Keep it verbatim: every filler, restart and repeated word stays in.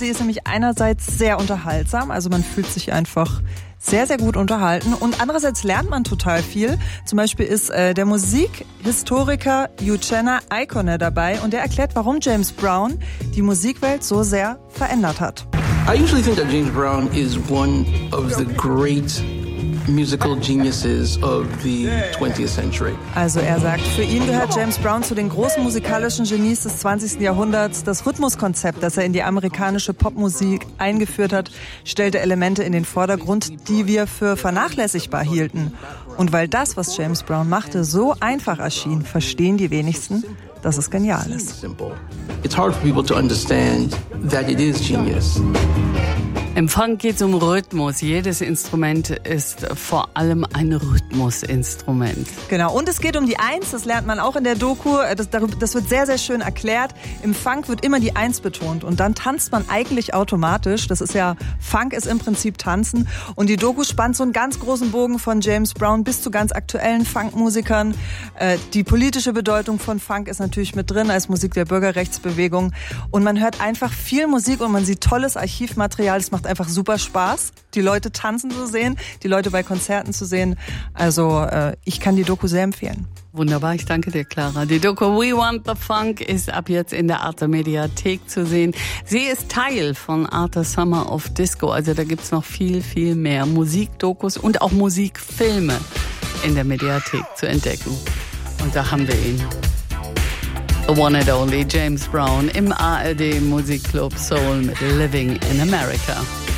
Sie ist nämlich einerseits sehr unterhaltsam, also man fühlt sich einfach sehr, sehr gut unterhalten und andererseits lernt man total viel. Zum Beispiel ist äh, der Musikhistoriker Uchenna Eikone dabei und der erklärt, warum James Brown die Musikwelt so sehr verändert hat. I usually think that James Brown is one of the great musical geniuses of the twentieth century. Also er sagt, für ihn gehört James Brown zu den großen musikalischen Genies des zwanzigsten Jahrhunderts. Das Rhythmuskonzept, das er in die amerikanische Popmusik eingeführt hat, stellte Elemente in den Vordergrund, die wir für vernachlässigbar hielten. Und weil das, was James Brown machte, so einfach erschien, verstehen die wenigsten, dass es genial ist. It's hard for people to understand that it is genius. Im Funk geht es um Rhythmus. Jedes Instrument ist vor allem ein Rhythmusinstrument. Genau, und es geht um die Eins, das lernt man auch in der Doku. Das, das wird sehr, sehr schön erklärt. Im Funk wird immer die Eins betont und dann tanzt man eigentlich automatisch. Das ist ja, Funk ist im Prinzip Tanzen. Und die Doku spannt so einen ganz großen Bogen von James Brown bis zu ganz aktuellen Funkmusikern. Die politische Bedeutung von Funk ist natürlich mit drin als Musik der Bürgerrechtsbewegung. Und man hört einfach viel Musik und man sieht tolles Archivmaterial. Es macht einfach super Spaß, die Leute tanzen zu sehen, die Leute bei Konzerten zu sehen. Also äh, ich kann die Doku sehr empfehlen. Wunderbar, ich danke dir, Clara. Die Doku We Want the Funk ist ab jetzt in der Arte Mediathek zu sehen. Sie ist Teil von Arte Summer of Disco. Also da gibt's noch viel, viel mehr Musikdokus und auch Musikfilme in der Mediathek zu entdecken. Und da haben wir ihn. The one and only James Brown im A R D Musikclub Soul mit Living in America.